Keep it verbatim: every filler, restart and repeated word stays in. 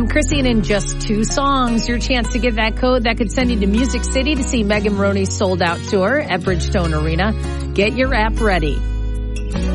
I'm Chrissy, and in just two songs, your chance to get that code that could send you to Music City to see Megan Roney's sold-out tour at Bridgestone Arena. Get your app ready.